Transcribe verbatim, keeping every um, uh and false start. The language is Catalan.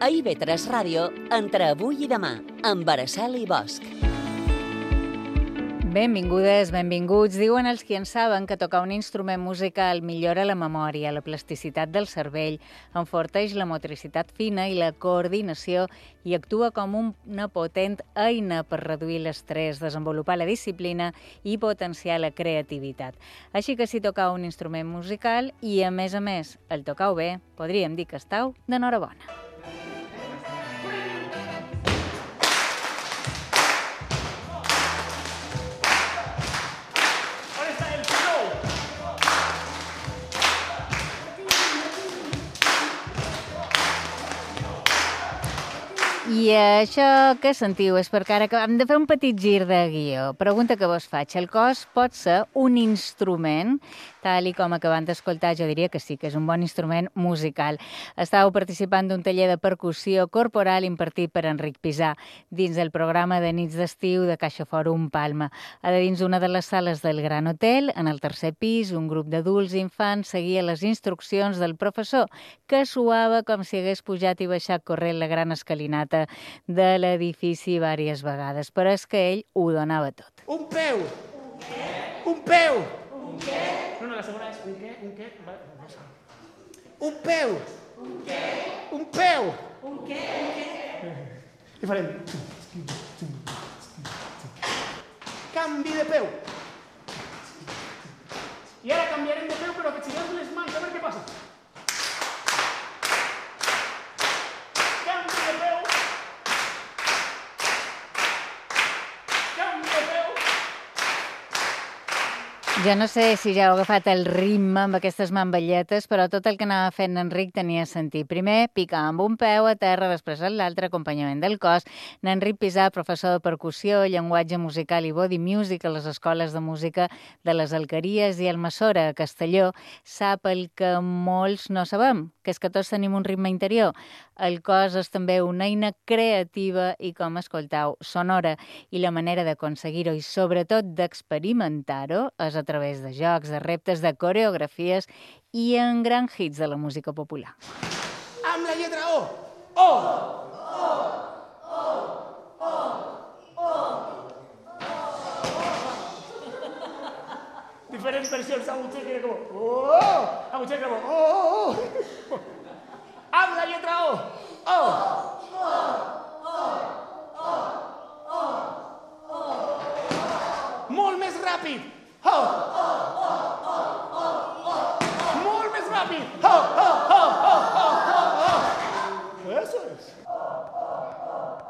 A I V tres Ràdio, entre avui i demà, amb Araceli Bosch. Benvingudes, benvinguts. Diuen els qui en saben que tocar un instrument musical millora la memòria, la plasticitat del cervell, enforteix la motricitat fina i la coordinació i actua com una potent eina per reduir l'estrès, desenvolupar la disciplina i potenciar la creativitat. Així que si tocau un instrument musical i, a més a més, el tocau bé, podríem dir que estàu d'enhorabona. I això que sentiu és perquè ara acabem de fer un petit gir de guió. Pregunta que vos faig. El cos pot ser un instrument? Tal i com acabant d'escoltar, jo diria que sí, que és un bon instrument musical. Estàveu participant d'un taller de percussió corporal impartit per Enric Pisà dins del programa de nits d'estiu de Caixa Fòrum Palma. A dins una de les sales del Gran Hotel, en el tercer pis, un grup d'adults i infants seguia les instruccions del professor, que suava com si hagués pujat i baixat corrent la gran escalinata de l'edifici diverses vegades, però és que ell ho donava tot. Un peu! Un què? Un peu! Un què? No, no, la segona és un què, un què... Un peu! Un què? Un peu! Un què? Un què? I farem... Canvi de peu! I ara canviarem de peu, però que tirem les mans, a veure què passa. Jo no sé si ja heu agafat el ritme amb aquestes manballetes, però tot el que anava fent Enric tenia sentit. Primer, picar amb un peu a terra, després amb l'altre, acompanyament del cos. Enric Pisà, professor de percussió, llenguatge musical i body music a les escoles de música de les Alqueries i Almassora, a Castelló, sap el que molts no sabem, que és que tots tenim un ritme interior. El cos és també una eina creativa i, com escoltau, sonora, i la manera d'aconseguir-ho i, sobretot, d'experimentar-ho és a través de jocs, de reptes, de coreografies i en grans hits de la música popular. Amb la lletra O! O! O! O! O! O! Diferents versions, a potser que era com... Oh! A potser que era com... Oh! Oh! Amb la lletra O! O! O! O! O! O! O! Molt més ràpid! Ho! Ho! Ho! Ho! Ho! Ho! Molt més ràpid! Ho! Ho! Ho! Ho! Ho! Ho! Eso es.